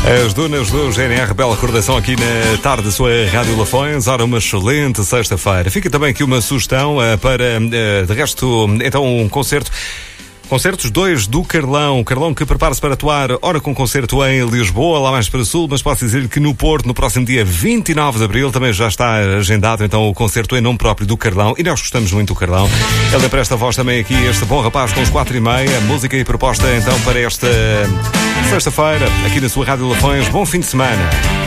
As Dunas do GNR, bela recordação aqui na tarde da sua Rádio Lafões. Ora, uma excelente sexta-feira. Fica também aqui uma sugestão para, de resto, então um concerto. Concertos 2 do Carlão. Carlão que prepara-se para atuar, ora com concerto em Lisboa, lá mais para o sul, mas posso dizer que no Porto, no próximo dia 29 de abril, também já está agendado então o concerto em nome próprio do Carlão. E nós gostamos muito do Carlão. Ele empresta voz também aqui, este bom rapaz com os 4:30. Música e proposta então para esta sexta-feira, aqui na sua Rádio Lafões. Bom fim de semana.